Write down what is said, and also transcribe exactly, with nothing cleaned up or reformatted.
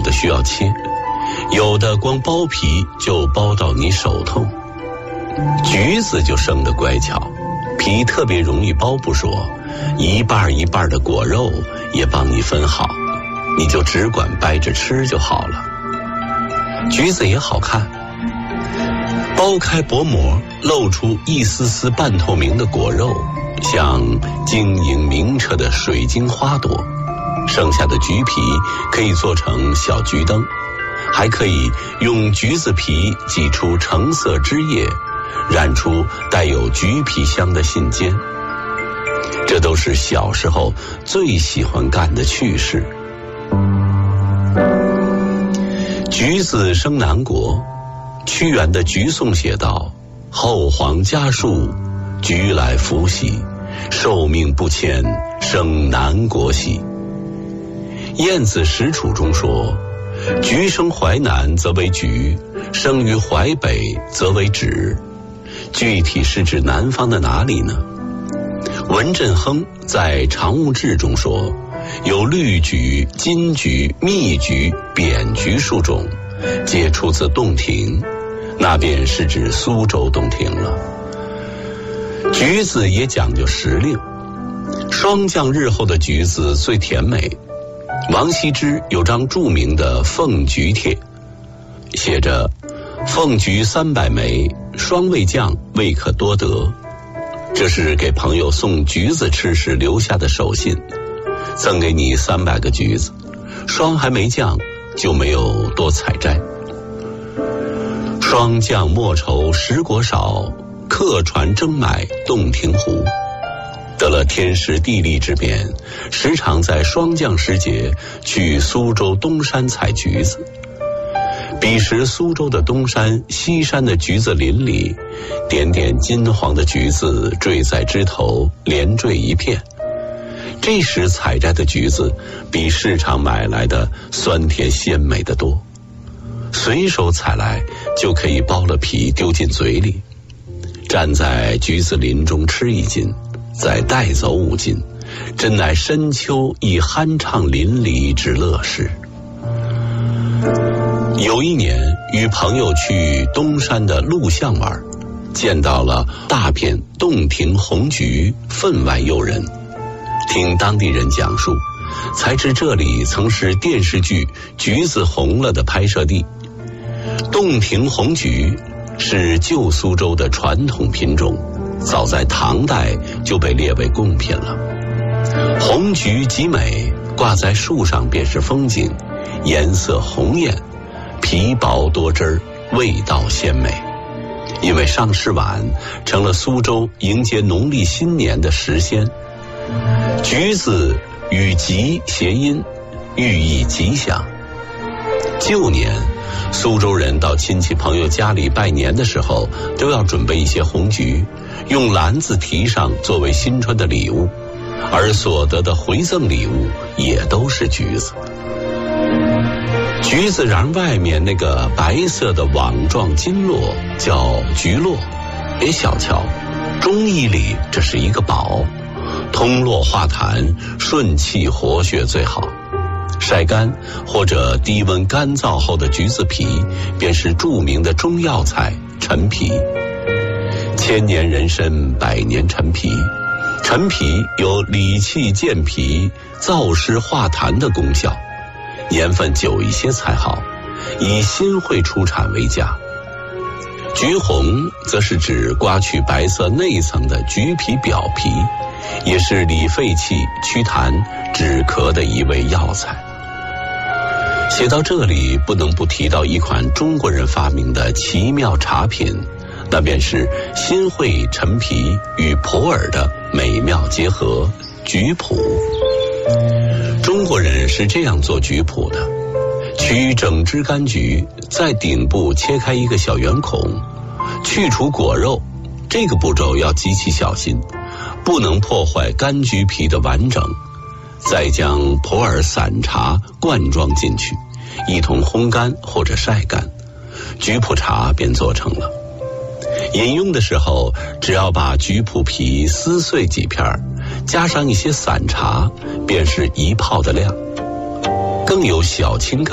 的需要切，有的光剥皮就剥到你手痛。橘子就生得乖巧，皮特别容易剥不说，一半一半的果肉也帮你分好，你就只管掰着吃就好了。橘子也好看，剥开薄膜，露出一丝丝半透明的果肉，像晶莹明澈的水晶花朵。剩下的橘皮可以做成小橘灯，还可以用橘子皮挤出橙色汁液，染出带有橘皮香的信笺。这都是小时候最喜欢干的趣事。橘子生南国，屈原的《橘颂》写道：后皇家树，橘来福兮，寿命不迁，生南国兮。晏子使楚中说：橘生淮南则为橘，生于淮北则为枳。具体是指南方的哪里呢？文振亨在《常务志》中说，有绿橘、金橘、蜜橘、扁橘数种，皆出自洞庭，那便是指苏州洞庭了。橘子也讲究时令，霜降日后的橘子最甜美。王羲之有张著名的凤橘帖，写着：凤橘三百枚，霜未降，未可多得。这是给朋友送橘子吃时留下的手信，赠给你三百个橘子，霜还没降，就没有多采摘。霜降莫愁食果少，客船争买洞庭湖。得了天时地利之便，时常在霜降时节去苏州东山采橘子。彼时苏州的东山、西山的橘子林里，点点金黄的橘子坠在枝头，连缀一片。这时采摘的橘子比市场买来的酸甜鲜美得多，随手采来就可以剥了皮丢进嘴里，站在橘子林中吃一斤，再带走五斤，真乃深秋亦酣畅淋漓之乐事。有一年与朋友去东山的鹿巷玩，见到了大片洞庭红橘，分外诱人。听当地人讲述，才知这里曾是电视剧《橘子红了》的拍摄地。洞庭红橘是旧苏州的传统品种，早在唐代就被列为贡品了。红橘极美，挂在树上便是风景，颜色红艳，皮薄多汁儿，味道鲜美。因为上市晚，成了苏州迎接农历新年的时鲜。橘子与吉谐音，寓意吉祥。旧年苏州人到亲戚朋友家里拜年的时候，都要准备一些红橘，用篮子提上作为新春的礼物，而所得的回赠礼物也都是橘子。橘子瓤外面那个白色的网状筋络叫橘络，别小瞧，中医里这是一个宝，通络化痰，顺气活血最好。晒干或者低温干燥后的橘子皮便是著名的中药材陈皮。千年人参，百年陈皮。陈皮有理气健脾、燥湿化痰的功效，年份久一些才好，以新会出产为佳。橘红则是指刮去白色内层的橘皮表皮，也是理肺气、祛痰、止咳的一味药材。写到这里，不能不提到一款中国人发明的奇妙茶品，那便是新会陈皮与普洱的美妙结合——橘普。中国人是这样做橘普的：取整只柑橘，在顶部切开一个小圆孔，去除果肉。这个步骤要极其小心，不能破坏柑橘皮的完整。再将普洱散茶灌装进去，一同烘干或者晒干，橘普茶便做成了。饮用的时候，只要把橘普皮撕碎几片，加上一些散茶，便是一泡的量，更有小青柑